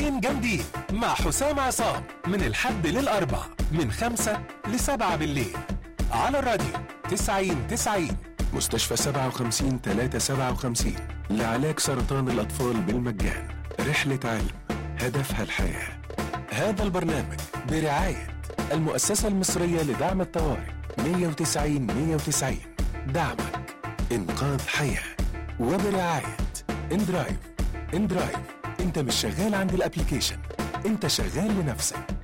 ساعتين جامدين مع حسام عصام من الحد للأربع من 5 ل7 بالليل على الراديو 90 مستشفى 57 لعلاج سرطان الأطفال بالمجان. رحلة علم هدفها الحياة. هذا البرنامج برعاية المؤسسة المصرية لدعم الطوارئ 190 دعمك إنقاذ حياة. وبرعاية اندرايف. انت مش شغال عند الابليكيشن، انت شغال لنفسك.